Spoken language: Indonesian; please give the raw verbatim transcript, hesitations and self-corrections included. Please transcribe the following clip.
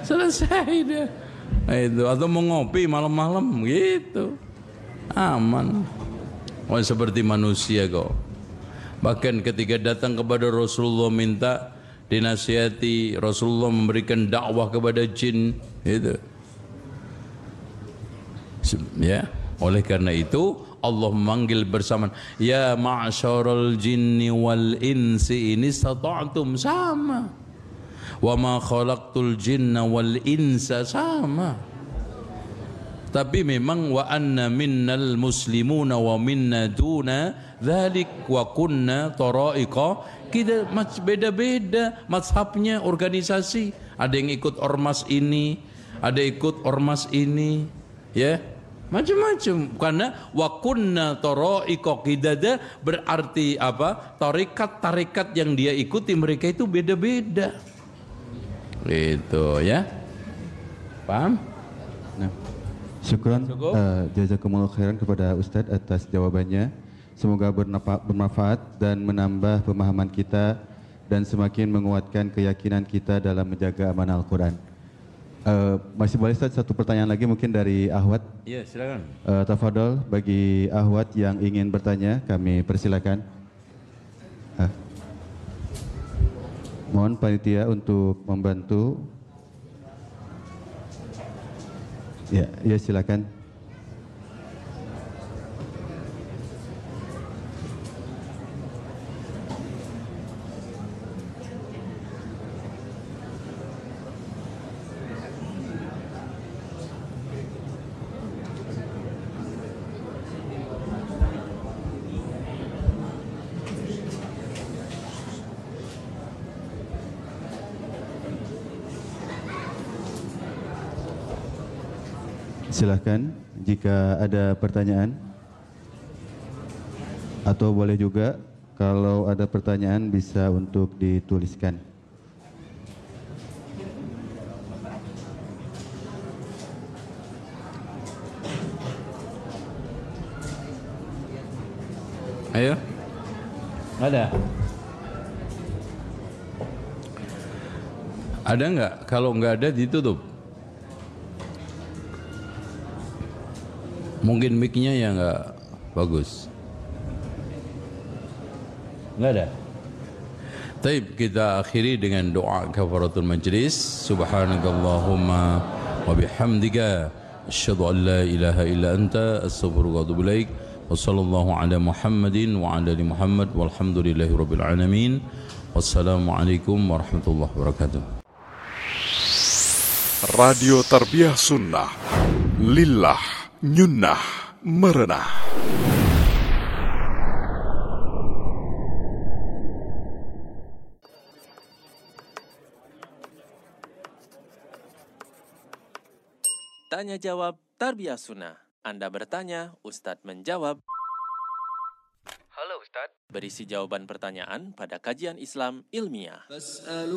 Selesai dia. Nah, itu atau mau ngopi malam-malam gitu. Aman. Oh, seperti manusia kok. Bahkan ketika datang kepada Rasulullah minta dinasihati, Rasulullah memberikan dakwah kepada jin, gitu. Ya, oleh karena itu Allah memanggil bersamaan, ya ma'syaral jinni wal insi in istata'tum, sama. Wa ma khalaqtul jinna wal insa, sama. Tapi memang wa anna minnal muslimuna wa minna duna dzalik wa kunna tara'iqa, kita beda-beda mazhabnya, organisasi. Ada yang ikut ormas ini, ada ikut ormas ini, ya. Macam-macam. Karena wa kunna tara'iqa qidada berarti apa? Tarekat-tarekat yang dia ikuti mereka itu beda-beda. Gitu ya. Paham? Nah. Syukran, uh, jazakumullah khairan kepada Ustadz atas jawabannya. Semoga bermanfaat dan menambah pemahaman kita dan semakin menguatkan keyakinan kita dalam menjaga amanah Al-Quran. Uh, masih boleh Ustadz satu pertanyaan lagi mungkin dari Ahwat? Iya, silakan. Uh, tafadhol bagi Ahwat yang ingin bertanya, kami persilakan. Uh. Mohon panitia untuk membantu. Ya, ya silakan. Silakan jika ada pertanyaan, atau boleh juga kalau ada pertanyaan bisa untuk dituliskan. Ayo. Ada. Ada enggak? Kalau enggak ada ditutup. Mungkin mic-nya ya enggak bagus. Enggak ada. Baik, kita akhiri dengan doa kafaratul majlis. Subhanakallahumma wa bihamdika asyhadu an la ilaha illa anta astaghfiruka wa atubu ilaik. Wa sallallahu ala Muhammadin wa ala ali Muhammad walhamdulillahi rabbil alamin. Wassalamualaikum warahmatullahi wabarakatuh. Radio Tarbiyah Sunnah Lillah Nyunnah Merenah. Tanya jawab Tarbiyah Sunnah. Anda bertanya, Ustadz menjawab. Halo Ustadz. Berisi jawaban pertanyaan pada kajian Islam ilmiah.